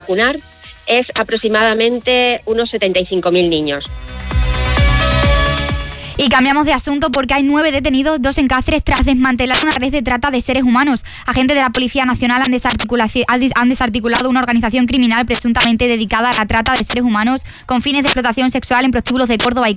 vacunar es aproximadamente unos 75.000 niños. Y cambiamos de asunto porque hay 9 detenidos, 2 en Cáceres, tras desmantelar una red de trata de seres humanos. Agentes de la Policía Nacional han desarticulado una organización criminal presuntamente dedicada a la trata de seres humanos con fines de explotación sexual en prostíbulos de Córdoba y